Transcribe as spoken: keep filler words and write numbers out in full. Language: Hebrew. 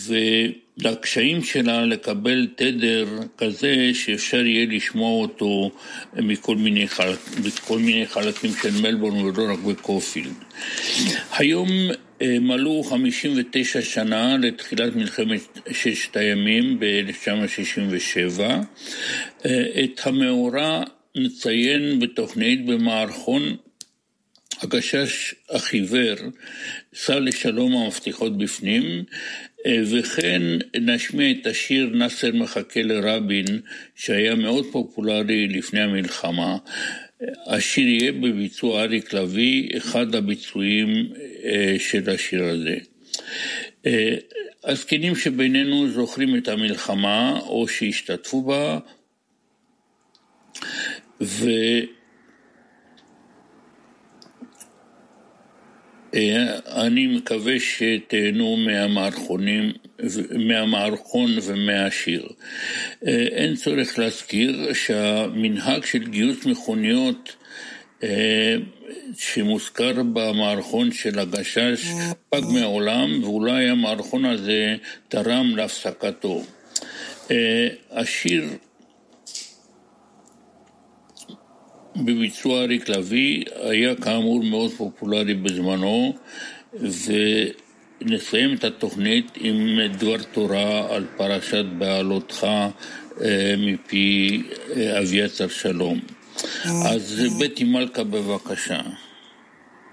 ולקשיים שלה לקבל תדר כזה שאפשר יהיה לשמוע אותו מכל מיני, חלק, מכל מיני חלקים של מלבורן ולא רק בקופילד. היום מלאו חמישים ותשע שנה לתחילת מלחמת ששת הימים ב-אלף תשע מאות שישים ושבע. את המאורע נציין בתוכנית במערכון הגשש החיוור, סע לשלום המבטיחות בפנים, וכן נשמיע את השיר נאסר מחכה לרבין שהיה מאוד פופולרי לפני המלחמה. השיר יהיה בביצוע אריק לביא, אחד הביצועים של השיר הזה. הזקנים שבינינו זוכרים את המלחמה או שהשתתפו בה, ואני מקווה שתהנו מהמערכונים, מהמערכון ומהשיר. אין צורך להזכיר שהמנהג של גיוס מכוניות שמוזכר במערכון של הגשש פג מעולם, ואולי המערכון הזה תרם להפסקתו. השיר בביצוע אריק לביא היה כאמור מאוד פופולרי בזמנו, ונסיים את התוכנית עם דבר תורה על פרשת בעלותך מפי אביתר שלום. אז בית מלכה בבקשה.